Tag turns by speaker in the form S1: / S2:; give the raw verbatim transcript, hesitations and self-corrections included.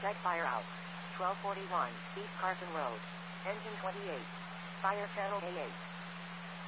S1: Check fire out. twelve forty-one, East Carson Road. Engine twenty-eight. Fire channel A eight.